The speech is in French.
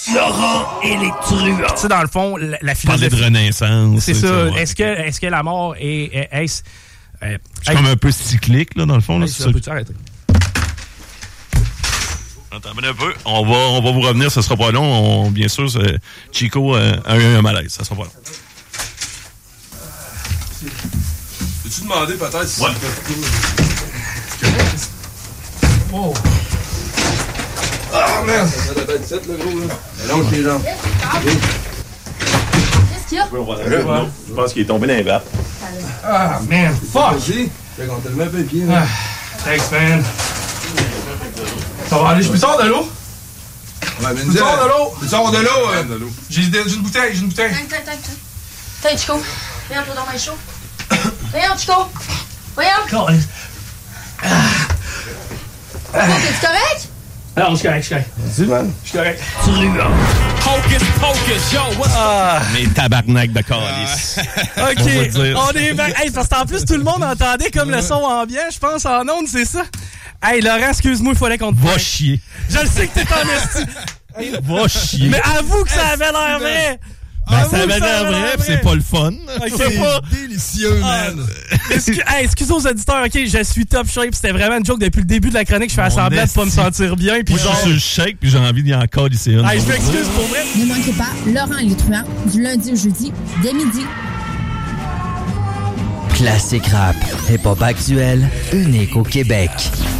Laurent et les truands. Tu sais, dans le fond, la Parler philosophie... de renaissance. C'est ça. Ouais. Est-ce que la mort est-ce... C'est comme un peu cyclique, là, dans le fond. Là, ça peut-tu arrêter? Attends un peu. On va vous revenir, ça sera pas long. Bien sûr, Chico a eu un malaise. Ça sera pas long. Peux-tu demander peut-être si Ouais. Oh! Ah merde! Ça doit être 7 le gros là. Longe les jambes. Qu'est-ce qu'il y a? Je pense qu'il est tombé dans les vagues. Ah, man, fuck! Vas-y. Fait qu'on te le met un peu les pieds. Ah, thanks, man. Ça va aller, je peux sortir de l'eau? Ouais, mais Tu sors de l'eau? Tu sors de l'eau? J'ai une bouteille, Tiens, Chico. Viens, toi dans mes chaud. Viens, Chico. Voyons. T'es-tu correct? Alors, je suis correct. Vas-y, man. Je suis correct. Hocus pocus, yo, what? Mais tabarnak de calice. OK, on est back. Hey, parce qu'en plus, tout le monde entendait comme le son ambiant, je pense, en ondes, c'est ça? Hey, Laurent, excuse-moi, il fallait qu'on te... Va chier. Je le sais que t'es en esti. Va chier. Mais avoue que ça avait l'air vrai. Ben, ça avait l'air vrai, pis c'est pas le fun. C'est pas délicieux, man. Excusez aux auditeurs, OK, je suis top shape. C'était vraiment une joke depuis le début de la chronique. Je fais semblant de pas me sentir bien. Puis Moi, genre... je suis sur le shake, puis j'ai envie d'y encore ici une. Hey, je m'excuse pour vrai. Ne manquez pas Laurent et les truands du lundi au jeudi dès midi. Classique rap, hip-hop actuel, unique au Québec.